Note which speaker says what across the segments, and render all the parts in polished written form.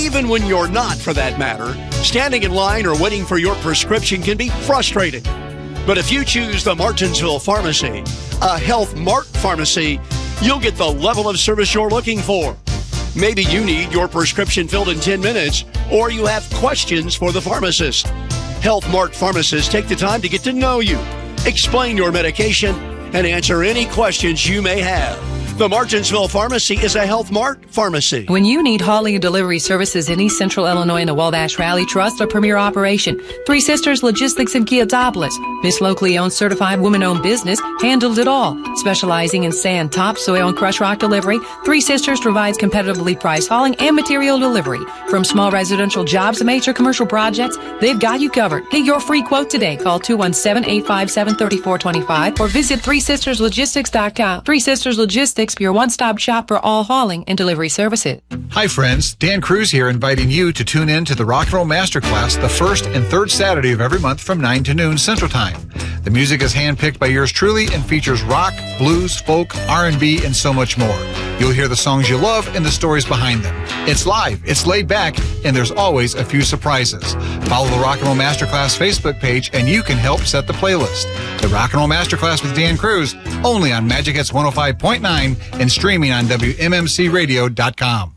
Speaker 1: Even when you're not, for that matter, standing in line or waiting for your prescription can be frustrating. But if you choose the Martinsville Pharmacy, a Health Mart pharmacy, you'll get the level of service you're looking for. Maybe you need your prescription filled in 10 minutes, or you have questions for the pharmacist. Health Mart pharmacists take the time to get to know you, explain your medication, and answer any questions you may have. The Martinsville Pharmacy is a Health Mart pharmacy.
Speaker 2: When you need hauling and delivery services in East Central Illinois in the Wabash Rally, trust a premier operation. Three Sisters Logistics in Guiadopolis. This locally owned, certified, woman-owned business handled it all. Specializing in sand, topsoil, and crushed rock delivery, Three Sisters provides competitively priced hauling and material delivery. From small residential jobs to major commercial projects, they've got you covered. Get your free quote today. Call 217-857-3425 or visit threesisterslogistics.com. Three Sisters Logistics, your one-stop shop for all hauling and delivery services.
Speaker 3: Hi friends, Dan Cruz here, inviting you to tune in to the Rock and Roll Masterclass the first and third Saturday of every month from 9 to noon Central Time. The music is handpicked by yours truly and features rock, blues, folk, R&B, and so much more. You'll hear the songs you love and the stories behind them. It's live, it's laid back, and there's always a few surprises. Follow the Rock and Roll Masterclass Facebook page and you can help set the playlist. The Rock and Roll Masterclass with Dan Cruz, only on Magic Hits 105.9 and streaming on WMMCRadio.com.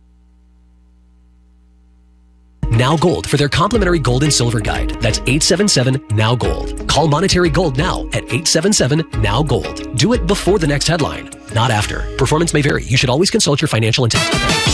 Speaker 4: Now Gold for their complimentary gold and silver guide. That's 877-NOW-GOLD. Call Monetary Gold now at 877-NOW-GOLD. Do it before the next headline, not after. Performance may vary. You should always consult your financial intent.